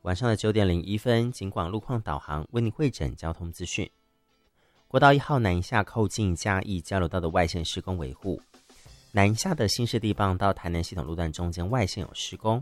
晚上的9点01分，警广路况导航为您汇整交通资讯。国道1号南下靠近嘉义交流道的外线施工维护，南下的新市地磅到台南系统路段中间外线有施工。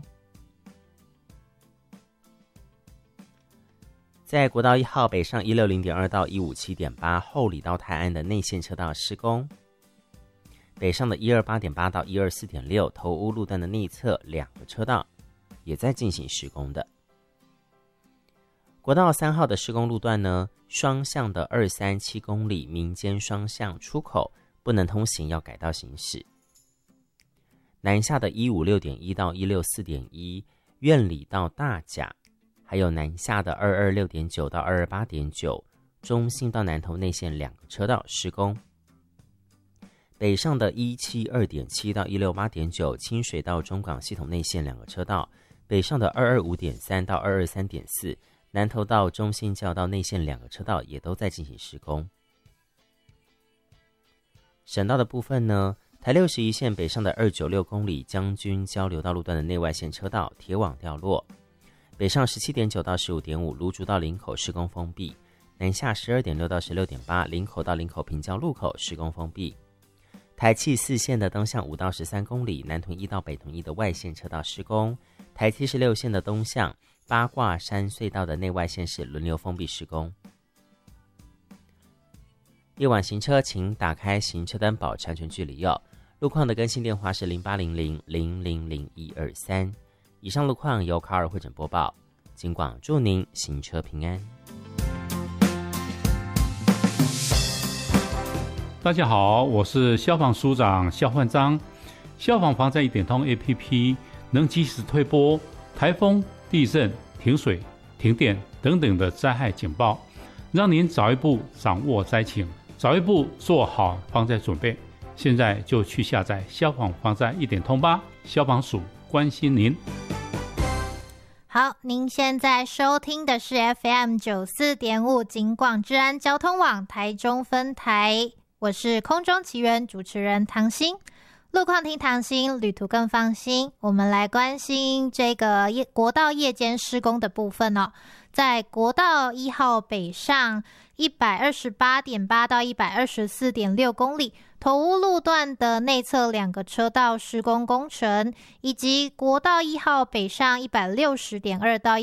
在国道1号北上 160.2 到 157.8 后里到泰安的内线车道施工，北上的 128.8 到 124.6 头屋路段的内侧2个车道也在进行施工的。国道3号的施工路段呢，双向的237公里民间双向出口不能通行，要改道行驶。南下的 156.1 到 164.1 苑里到大甲，还有南下的 226.9 到 228.9 中信到南投内线2个车道施工。北上的 172.7 到 168.9 清水到中港系统内线2个车道，北上的 225.3 到 223.4南投到中信交道内线2个车道也都在进行施工。省道的部分呢，台61线北上的296公里将军交流道路段的内外线车道铁网掉落，北上 17.9 到 15.5 芦竹到林口施工封闭，南下 12.6 到 16.8 林口到林口平交路口施工封闭。台七4线的东向5到13公里南屯1到北屯1的外线车道施工，台76线的东向八卦山隧道的内外线是轮流封闭施工。夜晚行车请打开行车灯保持安全距离哦。路况的更新电话是0800000123。以上路况由卡尔汇整播报，警广祝您行车平安。 大家好，我是消防署长肖焕章。消防防灾一点通 APP 能及时推播台风、地震、停水、停电等等的灾害警报，让您早一步掌握灾情，早一步做好防灾准备。现在就去下载消防防灾一点通吧，消防署关心您。 好，您现在收听的是 FM 94.5警广治安交通网台中分台，我是空中奇缘主持人唐心。路况听唐心，旅途更放心。我们来关心这个国道夜间施工的部分哦。在国道1号北上 128.8 到 124.6 公里头屋路段的内侧2个车道施工工程，以及国道1号北上 160.2 到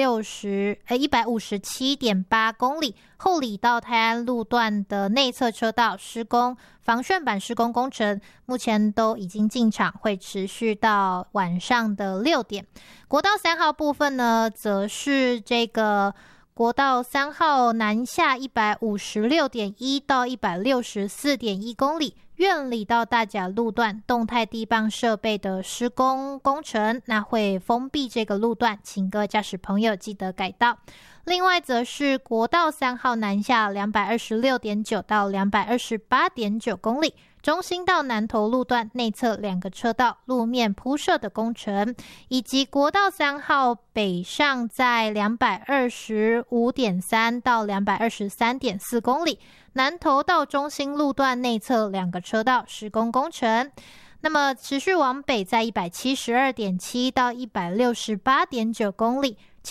157.8 公里后里到泰安路段的内侧车道施工防楦板施工工程，目前都已经进场，会持续到晚上的6点。国道3号部分呢，则是这个国道3号南下 156.1 到 164.1 公里苑里到大甲路段动态地磅设备的施工工程，那会封闭这个路段，请各位驾驶朋友记得改道。另外则是国道3号南下 226.9 到 228.9 公里中兴到南投路段内侧2个车道路面铺设的工程，以及国道3号北上在 225.3 到 223.4 公里南投到中兴路段内侧2个车道施工工程。那么持续往北在 172.7 到 168.9 公里